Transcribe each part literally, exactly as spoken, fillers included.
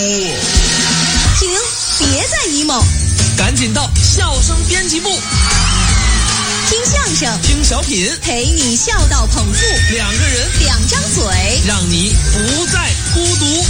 停，别再 emo， 赶紧到笑声编辑部， 听相声， 听小品， 陪你笑到捧腹， 两个人， 两张嘴， 让你不再孤独。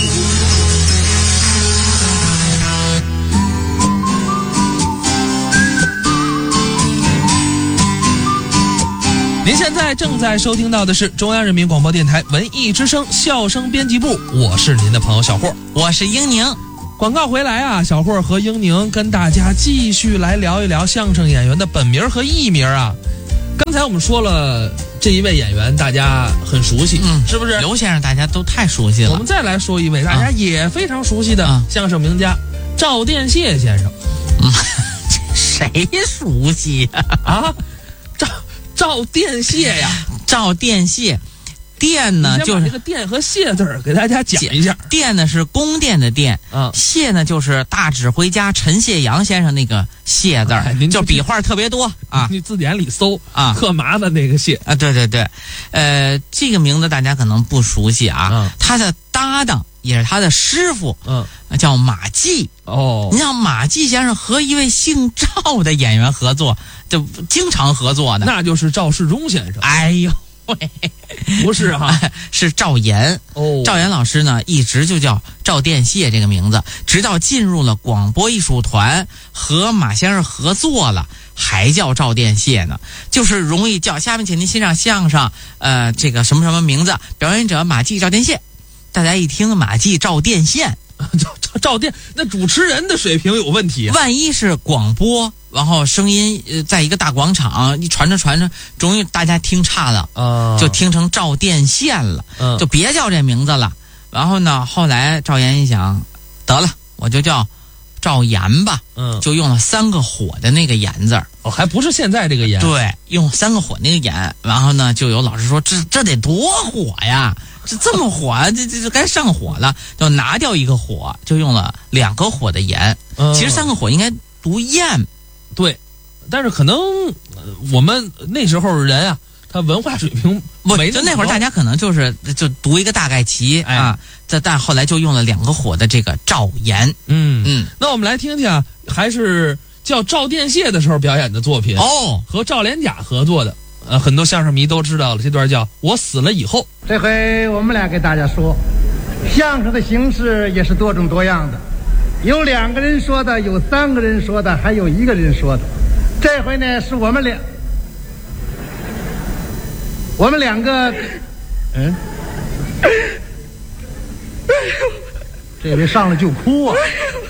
您现在正在收听到的是中央人民广播电台文艺之声笑声编辑部，我是您的朋友小霍， 我是英宁。 广告回来啊，小霍和英宁跟大家继续来聊一聊相声演员的本名和艺名啊。刚才我们说了这一位演员大家很熟悉， 嗯， 是不是？ 刘先生大家都太熟悉了。 我们再来说一位大家也非常熟悉的相声名家、嗯、赵殿谢先生。 嗯，谁熟悉呀？ 啊，赵赵殿谢呀， 赵殿谢。殿呢就是这个殿和谢字儿给大家讲一下。 殿呢是宫殿的殿， 嗯， 谢呢就是大指挥家陈谢阳先生那个谢字儿、哎，就笔画特别多啊。 你字典里搜啊， 特麻烦那个谢啊，对对对，呃，这个名字大家可能不熟悉啊。嗯、他的搭档也是他的师傅， 嗯， 叫马季。 哦， 你像马季先生和一位姓赵的演员合作，就经常合作的， 那就是赵世忠先生。 哎呦。 不是哈， 是赵岩。 哦， 赵岩老师呢，一直就叫赵殿谢这个名字，直到进入了广播艺术团和马先生合作了，还叫赵殿谢呢。就是容易叫。下面请您欣赏相声，呃，这个什么什么名字，表演者马季赵殿谢。大家一听马季赵殿谢， 赵赵赵殿，那主持人的水平有问题。 万一是广播。然后声音呃，在一个大广场，一传着传着，容易大家听差了， uh, 就听成赵殿谢了， uh, 就别叫这名字了。然后呢，后来赵岩一想，得了，我就叫赵岩吧， 嗯， 就用了三个火的那个岩字儿。 哦，还不是现在这个岩。 对，用三个火那个岩。然后呢，就有老师说，这这得多火呀，这这么火，这这这该上火了，就拿掉一个火，就用了两个火的岩。 嗯、 其实三个火应该读焰。 对，但是可能我们那时候人啊，他文化水平没就那会儿大家可能就是就读一个大概齐、 哎、 啊，但但后来就用了两个火的这个赵岩。 嗯嗯， 那我们来听听啊，还是叫赵殿谢的时候表演的作品哦， 和赵连甲合作的，呃，很多相声迷都知道了，这段叫《我死了以后》。 这回我们俩给大家说，相声的形式也是多种多样的。有两个人说的，有三个人说的，还有一个人说的。这回呢，是我们俩，我们两个，嗯，这回上来就哭啊！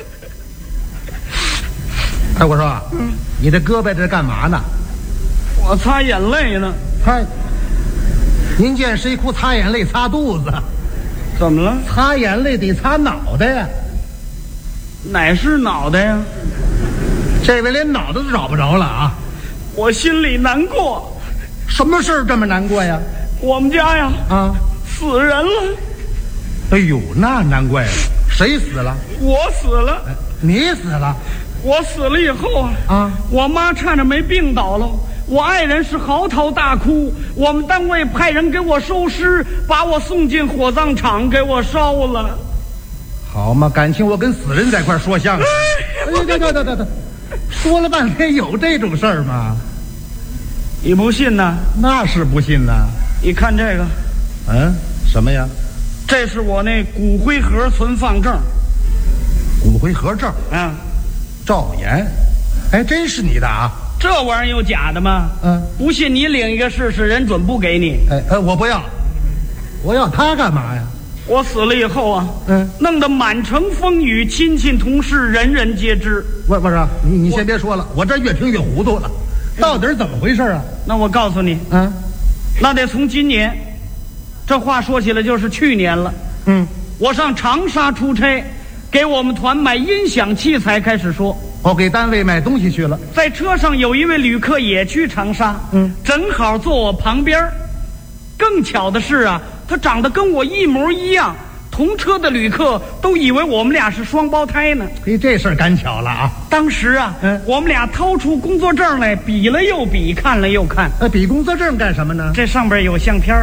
哎，我说，嗯，你这胳膊这干嘛呢？ 我擦眼泪呢。 擦，您见谁哭擦眼泪擦肚子？ 怎么了？ 擦眼泪得擦脑袋呀。 哪是脑袋呀？ 这位连脑袋都找不着了啊！ 我心里难过。 什么事儿这么难过呀？ 我们家呀， 啊， 死人了。 哎呦，那难怪了。谁死了？ 我死了。 哎、你死了？ 我死了以后啊， 啊， 我妈差点没病倒了。我爱人是嚎啕大哭。我们单位派人给我收尸，把我送进火葬场给我烧了。 好嘛，感情我跟死人在一块说相声。哎，对对对对对，说了半天有这种事儿吗？ 你不信呢？ 那是不信呢。 你看这个， 嗯，什么呀？ 这是我那骨灰盒存放证。 骨灰盒证？ 啊， 赵岩，哎，真是你的啊？ 这玩意儿有假的吗？ 嗯， 不信你领一个试试，人准不给你。 哎哎，我不要，我要它干嘛呀？ 我死了以后啊， 嗯， 弄得满城风雨，亲戚同事人人皆知。 我不是你，你先别说了，我这越听越糊涂了，到底是怎么回事啊？ 那我告诉你， 嗯， 那得从今年，这话说起来就是去年了。 嗯， 我上长沙出差，给我们团买音响器材开始说。 我给单位买东西去了， 在车上有一位旅客也去长沙， 嗯， 正好坐我旁边。更巧的是啊，他长得跟我一模一样，同车的旅客都以为我们俩是双胞胎呢。 嘿，这事儿赶巧了啊！ 当时啊， 嗯， 我们俩掏出工作证来，比了又比，看了又看。 呃，比工作证干什么呢？ 这上边有相片啊。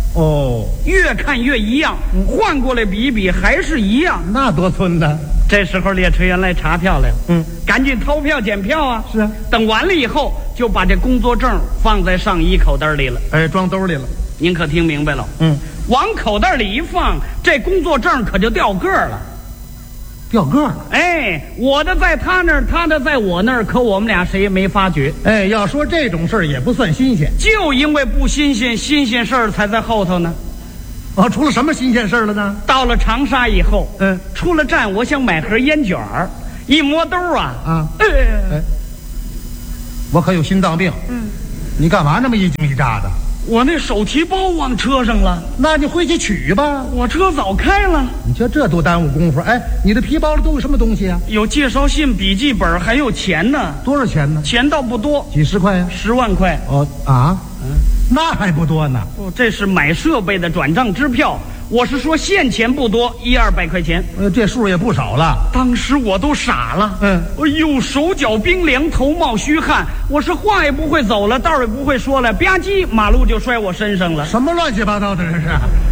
哦， 越看越一样，换过来比一比还是一样。 那多村的。 这时候列车员来查票来了， 嗯， 赶紧掏票检票啊。 是啊， 等完了以后就把这工作证放在上衣口袋里了。 哎，装兜里了。 您可听明白了？ 嗯， 往口袋里一放，这工作证可就掉个儿了。 掉个了。 哎，我的在他那儿，他的在我那儿，可我们俩谁也没发觉。 哎，要说这种事儿也不算新鲜。 就因为不新鲜，新鲜事儿才在后头呢。 哦，出了什么新鲜事儿了呢？ 到了长沙以后， 嗯， 出了站，我想买盒烟卷儿，一摸兜啊， 啊， 呃， 哎，我可有心脏病。 嗯， 你干嘛那么一惊一乍的？ 我那手提包忘车上了， 那你回去取吧。 我车早开了。 你瞧这多耽误功夫。哎，你的皮包里都有什么东西啊？ 有介绍信、笔记本，还有钱呢。 多少钱呢？ 钱倒不多， 几十块呀、 十万块。 哦啊，嗯，那还不多呢。 哦，这是买设备的转账支票。我是说现钱不多，一二百块钱。 呃，这数也不少了。 当时我都傻了， 嗯， 哎呦，手脚冰凉，头冒虚汗。我是话也不会走了，道也不会说了，吧唧，马路就摔我身上了。 什么乱七八糟的这是？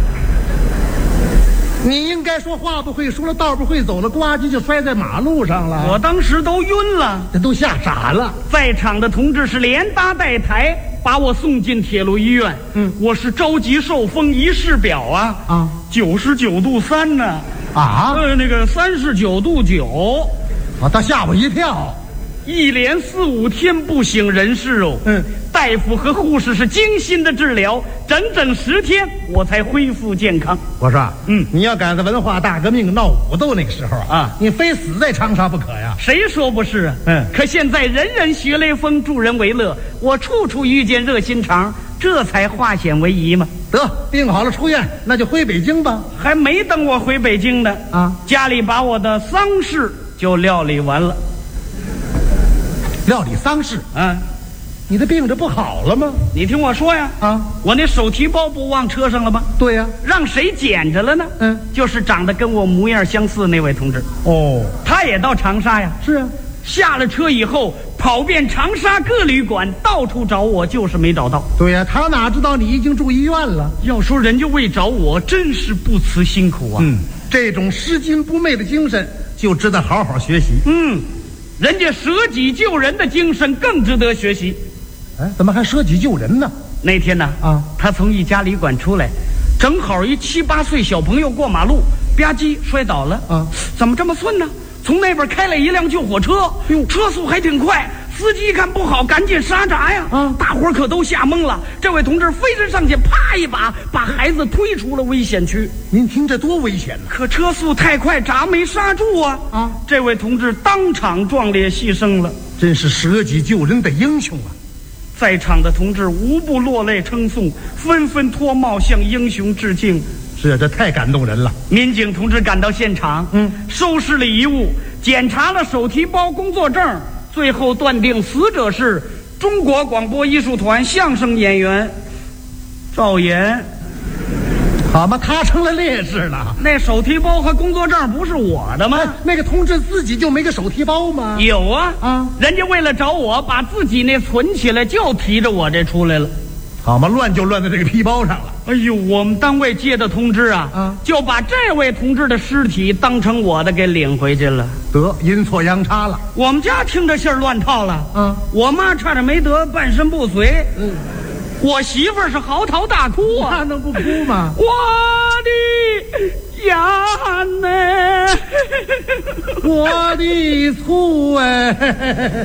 你应该说话不会说了，道不会走了，呱唧就摔在马路上了。 我当时都晕了， 这都吓傻了。 在场的同志是连搭带抬把我送进铁路医院。 嗯， 我是着急受风，一试表啊啊， 九十九度三呢。 啊， 呃，那个三十九度九。 啊，他吓我一跳。 一连四五天不省人事哦。 嗯， 大夫和护士是精心的治疗，整整十天我才恢复健康。 我说， 嗯， 你要赶在文化大革命闹武斗那个时候啊， 啊你非死在长沙不可呀。 谁说不是啊？ 嗯， 可现在人人学雷锋，助人为乐，我处处遇见热心肠，这才化险为夷嘛。 得，病好了出院，那就回北京吧。 还没等我回北京呢， 啊， 家里把我的丧事就料理完了。 料理丧事啊， 你的病这不好了吗？ 你听我说呀， 啊， 我那手提包不忘车上了吗？ 对呀、 让谁捡着了呢？ 嗯， 就是长得跟我模样相似那位同志。 哦， 他也到长沙呀。 是啊， 下了车以后，跑遍长沙各旅馆，到处找我，就是没找到。 对呀、他哪知道你已经住医院了？ 要说人家为找我，真是不辞辛苦啊。 嗯，这种拾金不昧的精神，就值得好好学习。 嗯，人家舍己救人的精神更值得学习。 哎，怎么还舍己救人呢？ 那天呢， 啊， 他从一家旅馆出来，正好一七八岁小朋友过马路，吧唧摔倒了。 啊， 怎么这么顺呢？从那边开来一辆救火车，车速还挺快。司机一看不好，赶紧刹闸呀！ 啊， 大伙儿可都吓懵了。这位同志飞身上去，啪一把把孩子推出了危险区。 您听这多危险呢！ 可车速太快，闸没刹住啊！ 啊， 这位同志当场壮烈牺牲了， 真是舍己救人的英雄啊！ 在场的同志无不落泪称颂，纷纷脱帽向英雄致敬。 是啊，这太感动人了。 民警同志赶到现场， 嗯， 收拾了遗物，检查了手提包、工作证，最后断定死者是中国广播艺术团相声演员赵岩。 好嘛，他成了烈士了。 那手提包和工作证不是我的吗？ 哎，那个同志自己就没个手提包吗？ 有啊， 啊， 人家为了找我，把自己那存起来，就提着我这出来了。 好嘛，乱就乱在这个皮包上了。 哎呦，我们单位接的通知啊， 啊， 就把这位同志的尸体当成我的给领回去了。 得，阴错阳差了。 我们家听着信儿乱套了。 啊， 我妈差点没得半身不遂。 嗯， 我媳妇儿是嚎啕大哭啊， 那能不哭吗？ 我的眼呢， 我的醋哎，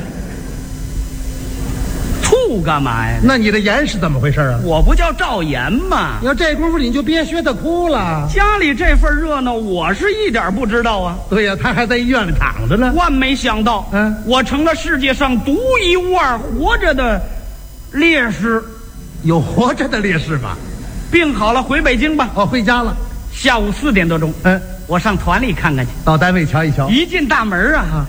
吐干嘛呀？ 那你的盐是怎么回事啊？ 我不叫赵岩吗？ 要这功夫你就别学他哭了。 家里这份热闹，我是一点不知道啊。 对呀、他还在医院里躺着呢。 万没想到， 嗯， 我成了世界上独一无二活着的烈士。 有活着的烈士吗？ 病好了，回北京吧。 哦，回家了。 下午四点多钟， 嗯， 我上团里看看去。 到单位瞧一瞧。 一进大门啊， 啊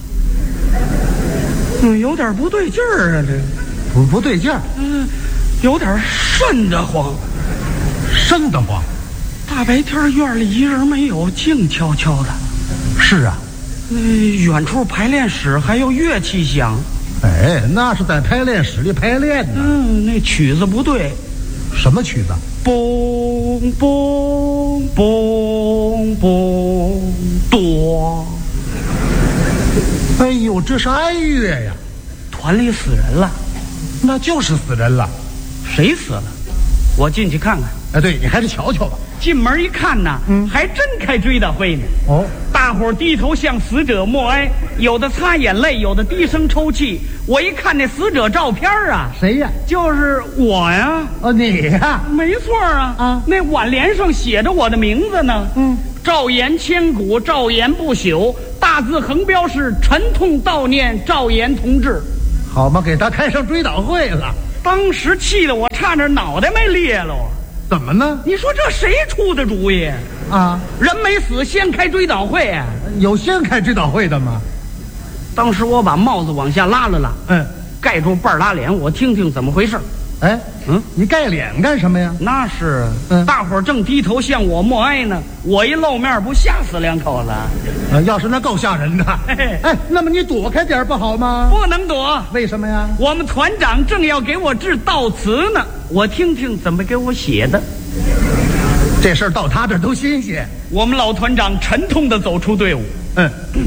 嗯，有点不对劲儿啊，这， 不不对劲儿， 嗯，有点瘆得慌。 瘆得慌。 大白天院里一人没有，静悄悄的。 是啊。 那远处排练室还有乐器响。 哎，那是在排练室里排练呢。 嗯，那曲子不对。 什么曲子？ 不嘣嘣嘣嘣多。 哎呦，这是哀乐呀！ 团里死人了， 那就是死人了。 谁死了？我进去看看。 哎，对，你还是瞧瞧吧。 进门一看呐，嗯，还真开追悼会呢。 哦， 大伙儿低头向死者默哀，有的擦眼泪，有的低声抽泣。我一看那死者照片啊， 谁呀？ 就是我呀。 哦，你呀？ 没错啊。 啊， 那挽联上写着我的名字呢。 嗯， 赵延千古，赵延不朽。大字横标是沉痛悼念赵延同志。 好嘛，给他开上追悼会了。 当时气得我差点脑袋没裂了。 怎么呢？ 你说这谁出的主意啊？人没死先开追悼会啊？ 有先开追悼会的吗？ 当时我把帽子往下拉了拉， 嗯， 盖住半拉脸，我听听怎么回事。 哎，嗯，你盖脸干什么呀？ 那是， 嗯， 大伙儿正低头向我默哀呢，我一露面不吓死两口子？ 呃，要是那够吓人的。哎，那么你躲开点不好吗？ 不能躲。 为什么呀？ 我们团长正要给我致悼词呢，我听听怎么给我写的。 这事儿到他这儿都新鲜。 我们老团长沉痛地走出队伍。 嗯。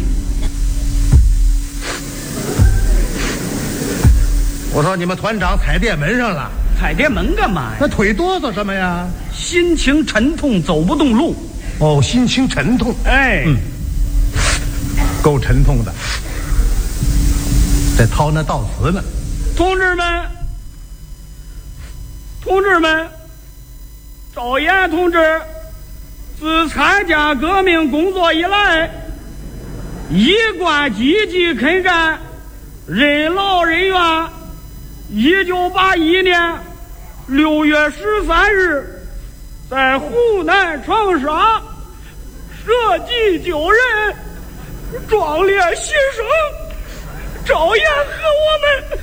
我说你们团长踩电门上了。 踩电门干嘛呀？ 那腿哆嗦什么呀？ 心情沉痛，走不动路。 哦，心情沉痛。 哎， 嗯，够沉痛的。在掏那悼词呢。 同志们，同志们，赵延同志自参加革命工作以来，一贯积极肯干，任劳任怨。一九八一年六月十三日，在湖南长沙舍己救人，壮烈牺牲，赵延和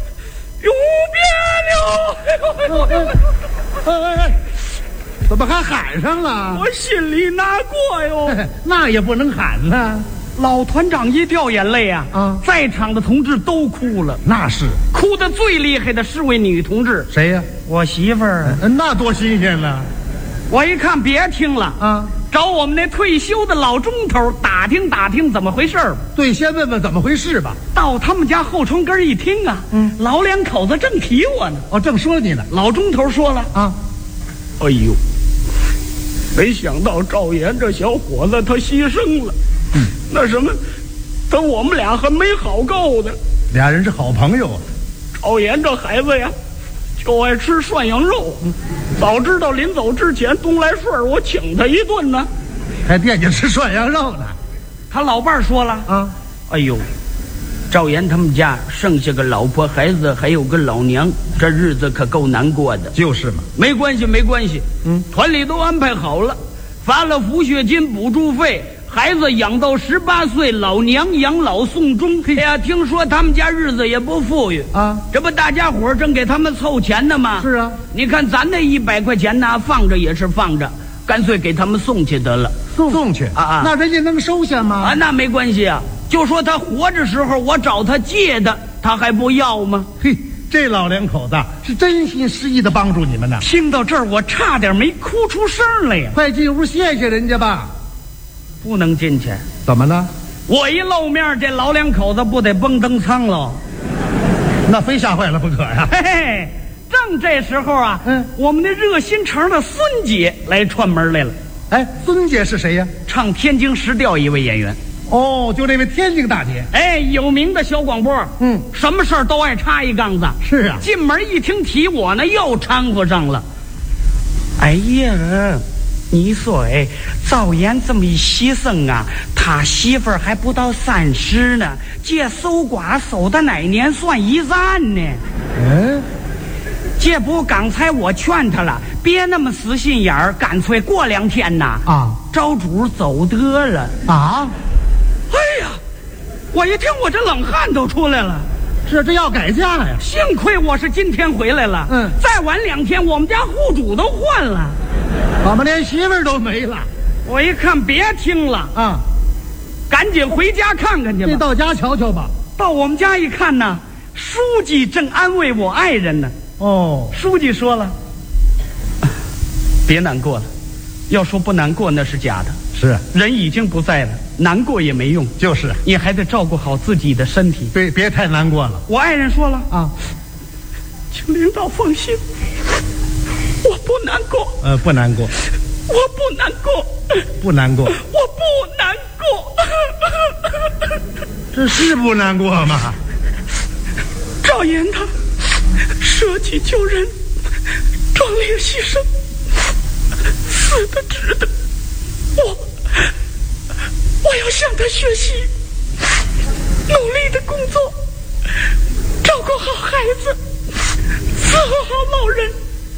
我们永别了。 哎哎哎，怎么还喊上了？ 我心里难过哟。 那也不能喊呢。 老团长一掉眼泪啊，啊，在场的同志都哭了。 那是哭得最厉害的是位女同志。 谁呀？ 我媳妇儿。 那多新鲜了。 我一看别听了啊，找我们那退休的老钟头打听打听怎么回事吧。 对，先问问怎么回事吧。 到他们家后窗根一听啊，嗯，老两口子正提我呢。 哦，正说你呢。 老钟头说了啊，哎呦，没想到赵延这小伙子他牺牲了。嗯，那什么，等我们俩还没好够呢。 俩人是好朋友啊。 赵延这孩子呀，就爱吃涮羊肉。嗯，早知道临走之前东来顺我请他一顿呢。 还惦记吃涮羊肉呢。 他老伴儿说了啊，哎呦，赵延他们家剩下个老婆孩子，还有个老娘，这日子可够难过的。 就是嘛。 没关系，没关系。嗯，团里都安排好了，发了抚恤金、补助费。孩子养到十八岁，老娘养老送终。哎呀，听说他们家日子也不富裕啊，这不大家伙正给他们凑钱呢吗？ 是啊， 你看咱那一百块钱呢，放着也是放着，干脆给他们送去得了。 送送去啊啊，那人家能收下吗？ 啊，那没关系啊，就说他活着时候我找他借的，他还不要吗？ 嘿，这老两口子是真心实意的帮助你们呢。 听到这儿，我差点没哭出声来呀！ 快进屋谢谢人家吧。 不能进去。 怎么了？ 我一露面，这老两口子不得蹦登仓喽？ 那非吓坏了不可呀！ 嘿嘿，正这时候啊，嗯，我们那热心肠的孙姐来串门来了。 哎，孙姐是谁呀？ 唱天津时调一位演员。 哦，就这位天津大姐。 哎，有名的小广播。嗯，什么事儿都爱插一杠子。 是啊， 进门一听提我呢，又掺和上了。哎呀！你说哎，赵延这么一牺牲啊，他媳妇儿还不到三十呢，这守寡守的哪年算一战呢？嗯，这不刚才我劝他了，别那么死心眼儿，干脆过两天呐啊，找主走得了啊！哎呀，我一听我这冷汗都出来了。 是，这要改嫁呀！ 幸亏我是今天回来了，嗯，再晚两天我们家户主都换了。 我们连媳妇儿都没了。 我一看别听了啊，赶紧回家看看去吧。 这到家瞧瞧吧。 到我们家一看呢，书记正安慰我爱人呢。哦，书记说了，别难过了， 要说不难过那是假的， 是， 人已经不在了，难过也没用， 就是你还得照顾好自己的身体。 对，别太难过了。 我爱人说了啊， 请领导放心，我不难过。 呃，不难过， 我不难过， 不难过， 我不难过。 这是不难过吗？ 赵岩他舍己救人，壮烈牺牲，死的值得。我我要向他学习，努力的工作，照顾好孩子，伺候好老人。